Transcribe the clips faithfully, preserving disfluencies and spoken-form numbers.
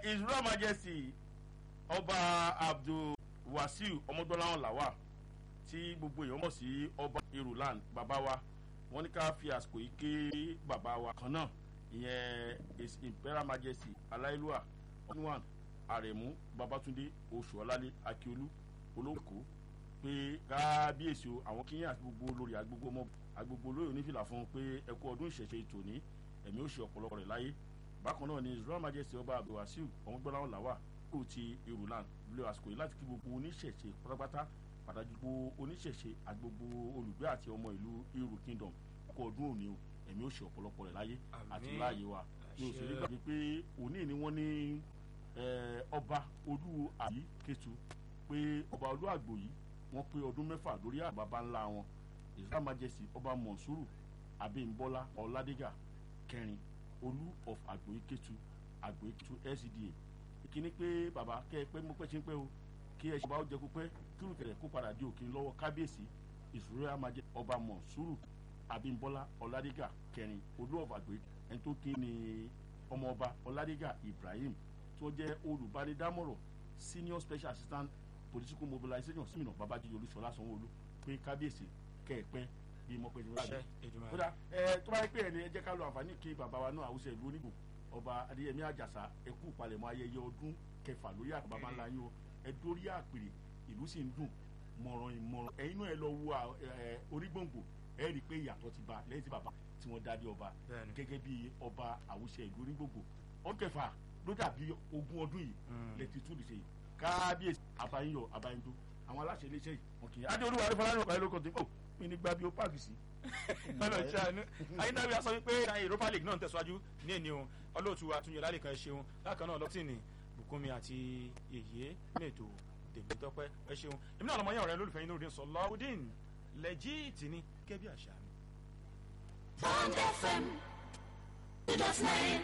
His Royal Majesty Ọba Abdul Wasiu Ọmọdọ́láwọn Làwà tí gbogbo èèyàn mọ̀ sí Ọba Irulan bàbá wa wọ́n ní ká fi àsìkò yìí ké bàbá wa kan náà ìyẹn His Imperial Majesty Aláìlúwà Ọdúnwàn Àrẹ̀mú Babátúndé Oṣùọlálé Akíolú Olóko pé kábíyèsí o àwọn kíyìn àti gbogbo olórí agbègbè ọmọ agbègbè olóyè onífìlà fún un pé ẹ kú ọdún ìṣẹ̀ṣe tòní ẹ̀mí ó ṣe ọ̀pọ̀lọpọ̀ rẹ̀ láyé bákan náà ni His Royal Majesty Ọba Abdul Wasiu Ọmọdọ́láwọn Làwà kò ti Irulan lé àsìkò yìí láti kí gbogbo oníṣẹ̀ṣe pátápátá pàtàkì gbogbo oníṣẹ̀ṣe àti gbogbo olùgbé àti ọmọ ìlú Iru Kingdom kú ọdún òní o ẹ̀mí ó ṣe ọ̀pọ̀lọpọ̀ rẹ̀ láyé àti láàyè wa ní oṣù nígbà pé òní ni wọ́n ní ọba olú àyí Kétu pé ọba olú àgbò yìí wọ́n pé ọdún mẹ́fà lórí àbábá ńlá wọn His Royal Majesty Ọba Monsuru Abímbọ́lá Ọládégà kẹrin olú of Àgbòyí Kétu Àgbòyí Kétu L C D A ìkíní pé bàbá kẹ́ ẹ pé mo pẹ́ ṣe ń pẹ́ o kí ẹ ṣe bá ó jẹ kó pẹ́ kí rúkẹ̀rẹ̀ kó padà di òkè lọ́wọ́ kábíyèsí His Royal Majesty Ọba Monsuru Abímbọ́lá Ọládégà kẹrin olú of Àgbòyí ẹni tó kí ni ọmọọba Ọládégà Ibrahim tó jẹ́ olùbánidámọ̀ràn senior special assistant political mobilization símìnà Babájídé Olúṣọlá Sanwó-Olú pé kábíyèsí kẹ́ẹ̀pẹ́ bí mo pẹ́ ṣe kódà ẹ tó bá yẹ pé ẹni ẹ jẹ́ ká lo àǹfààní kí bàbá wa náà àwùjọ ìlú Onígbò ọba Adéyẹmí Àjàsà ẹ kú ìpalẹ̀mọ́ ayẹyẹ ọdún kẹfà lórí àgbà bàbá ńlá yín o ẹ dórí àpèrè ìlú sì ń dùn mọ̀ràn ìmọ̀ràn ẹ̀yin náà ẹ lọ wo Orígbòǹgbò ẹ rí i pé ìyàtọ̀ ti bá lẹ́yìn tí bàbá tí wọ́n dá dé ọba gẹ́gẹ́ bí ọba àwùjọ ìlú Onígbòǹgbò ọdún kẹfà ló dàbí ogún ọdún yìí lẹ́tí tún lè ṣe yìí kábíyèsí àbáyọ àbáyọ àwọn aláṣẹ iléeṣẹ́ yìí wọn kì í adé olúwa adéfọlá ní ọkọ ayélujára tó ń kó mi ní gbàbí ó pààkì sí. ọlọ ìṣàánú ayédáwí aṣọ wípé Europa League náà ń tẹ̀síwájú ní èní o olóòtú àtúnyẹ lálẹ́ kan ẹ ṣeun bákan náà lọ́tìnì Bùkúnmi àti èyí mẹ́tò Tèmítọ́pẹ́ ẹ ṣeun èmi náà lọ́mọ yẹn ọ̀rẹ́ lólùfẹ́ yín lóde Sọláudeen lẹ́jíìtì ní kẹ́bí àṣà mi. Bond F M two dot nine.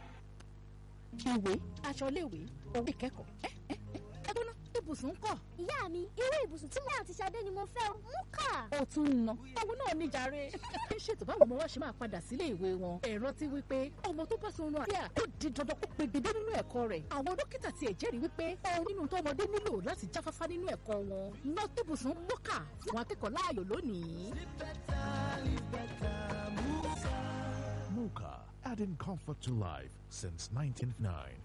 ìwé aṣọ iléèwé owó ìkẹ́kọ̀ọ́ ẹ ẹ ẹ gbóná ibùsùn ń kọ́. ìyá mi irú ibùsùn tí wọ́n àti Ṣadé ni mo fẹ́ mú kà. ó tún ń ná owó náà níjàre. ń ṣètò báwo ọmọ wa ṣe máa padà sílé ìwé wọn. ẹ̀rọ ti wí pé ọmọ tó bá sọnù àríyá ó di dandan kó pegedé nínú ẹ̀kọ́ rẹ̀. àwọn dókítà tiẹ̀ jẹ́rìí wípé ohun nínú tó ọmọdé nílò láti jáfáfá nínú ẹ̀kọ́ wọn. ná ibùsùn mọ́kà fún akẹ́kọ̀ọ́ láàyò lónìí. Muka, adding comfort to life since nineteen oh nine.